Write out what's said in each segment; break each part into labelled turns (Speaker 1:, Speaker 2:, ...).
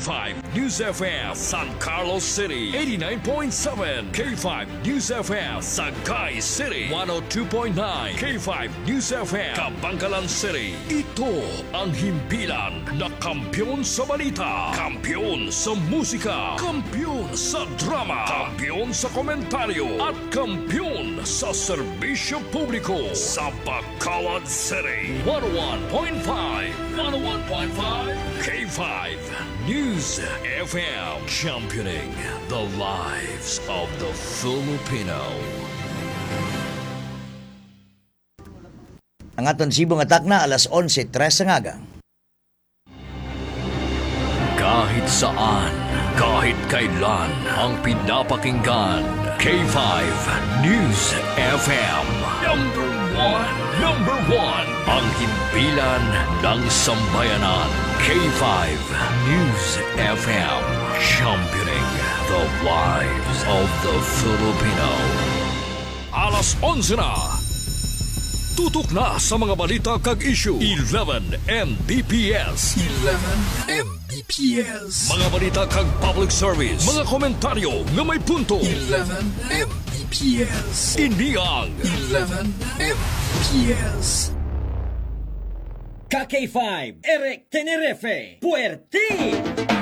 Speaker 1: K5 News FM San Carlos City 89.7, K5 News FM Sagay City 102.9, K5 News FM Kabangkalan City. Ito ang himpilan na kampyon sa balita, kampyon sa musika, kampyon sa drama, kampyon sa komentaryo at kampyon sa serbisyo publiko sa Bacolod City. 101.5 K5 News FM, championing the lives of the Filipino.
Speaker 2: Ang aton sibong atak na alas 11:03 ng aga.
Speaker 1: Kahit saan, kahit kailan, ang pinapakinggan, K5 News FM. Number one, ang himpilan ng sambayanan. K5 News FM, championing the lives of the Filipino. Alas 11 na. Tutok na sa mga balita kag issue. 11 Mbps. Mga balita kag public service. Mga komentaryo nga may punto.
Speaker 3: 11 Mbps.
Speaker 1: Iniang
Speaker 3: 11 Mbps.
Speaker 4: KK5, Eric Tenerife, Puerti!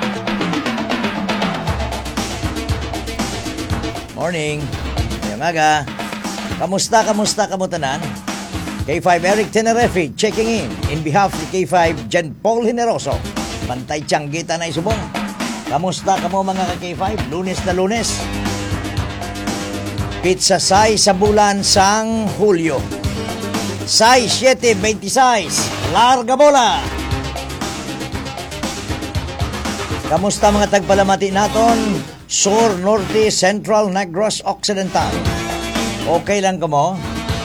Speaker 2: Morning. Ngayong aga. Kamusta kamo tanan? K5 Eric Tenerife checking in behalf ni K5 Jan Paul Generoso. Bantay Tianggita na isubong. Kamusta kamo mga ka-K5? Lunes na Lunes. Pizza say sa bulan sang Hulyo. Say 7:26. Larga bola. Kamusta mga tagpalamati naton? Sur, Norte, Central, Negros, Occidental. Okay lang kamo?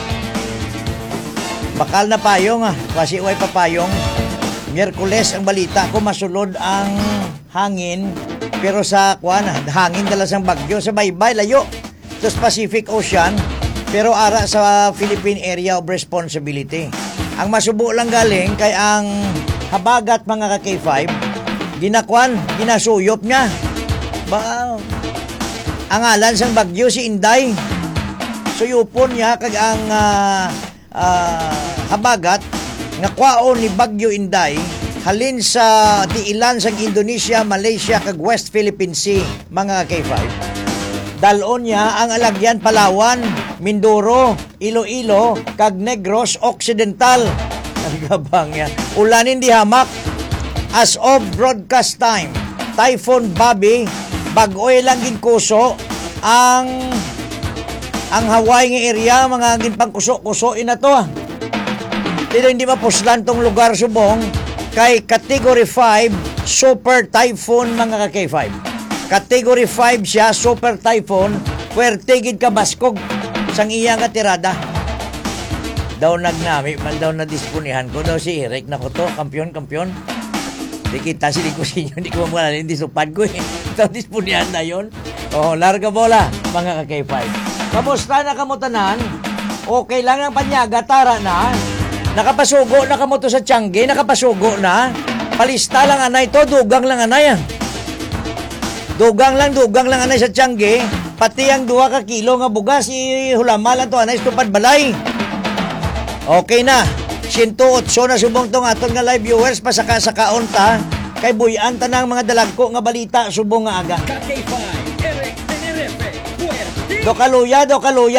Speaker 2: Bakal na payong kasi way papayong. Miyerkules ang balita ko masulod ang hangin pero sa hangin dala sang bagyo sa baybay layo sa Pacific Ocean pero ara sa Philippine Area of Responsibility. Ang masubo lang galing kay ang habagat mga ka-K5 ginasuyop niya. Ang alan sang bagyo si Inday. Suyupon niya kag ang habagat nga kwaon ni Bagyo Inday halin sa tiilan sang Indonesia, Malaysia kag West Philippine Sea mga K5. Dalon niya ang alagyan Palawan, Mindoro, Iloilo kag Negros Occidental. Nagabang yan. Ulanin di hamak. As of broadcast time, Typhoon Bobby bag-oy lang ginkuso ang Hawaii nga area mga ginpangkuso-kuso ina to. Hindi mapuslan tong lugar subong kay Category 5 Super Typhoon mga ka-K5. Category 5 siya, Super Typhoon, puwerte gid ka baskog sang iya nga tirada. Daw nagnami, man daw na disponihan ko daw si Eric na ko to, kampiyon. Di kita si ko sinyo, di ko mga hindi supad ko eh. Daw disponihan na yun. Oh, larga bola, mga ka-K5. Kamusta na kamutanan? Okay lang ang panyaga, tara na. Nakapasugo na kamo to sa Tiangge, nakapasugo na. Palista lang anay to, dugang lang anay. Dugang lang anay sa Tiangge. Pati ang 2 ka kilo nga bugas, hulama lang to anay stupad balay. Okay na. 108 na subong tong aton nga live viewers pasaka-sakaon ta. Kay buyan ta ng mga dalagko nga balita subong nga aga.
Speaker 4: KK5, Eric Tenerife, Puerti!
Speaker 2: Do kaluya